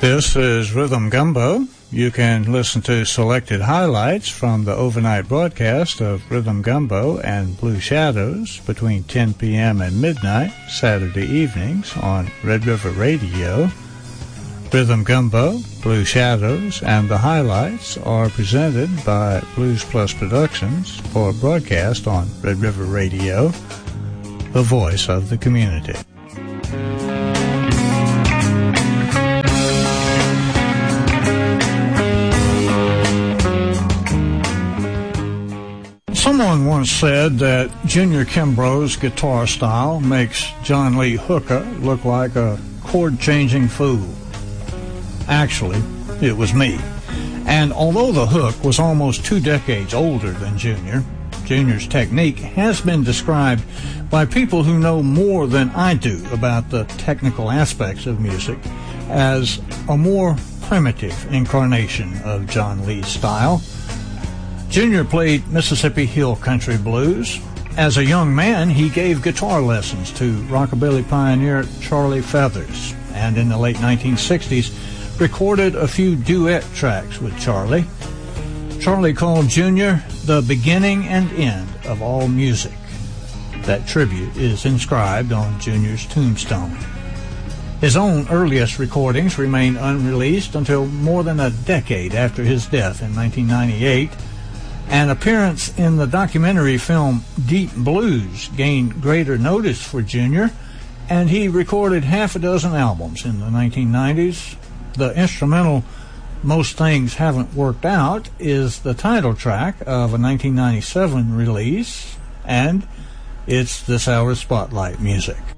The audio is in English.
This is Rhythm Gumbo. You can listen to selected highlights from the overnight broadcast of Rhythm Gumbo and Blue Shadows between 10 p.m. and midnight Saturday evenings on Red River Radio. Rhythm Gumbo, Blue Shadows, and the highlights are presented by Blues Plus Productions for broadcast on Red River Radio, the voice of the community. Someone once said that Junior Kimbrough's guitar style makes John Lee Hooker look like a chord-changing fool. Actually, it was me. And although the Hook was almost 2 decades older than Junior, Junior's technique has been described by people who know more than I do about the technical aspects of music as a more primitive incarnation of John Lee's style. Junior played Mississippi Hill Country Blues. As a young man, he gave guitar lessons to rockabilly pioneer Charlie Feathers, and in the late 1960s, recorded a few duet tracks with Charlie. Charlie called Junior the beginning and end of all music. That tribute is inscribed on Junior's tombstone. His own earliest recordings remain unreleased until more than a decade after his death in 1998. An appearance in the documentary film Deep Blues gained greater notice for Junior, and he recorded half a dozen albums in the 1990s. The instrumental Most Things Haven't Worked Out is the title track of a 1997 release, and it's this hour's Spotlight music.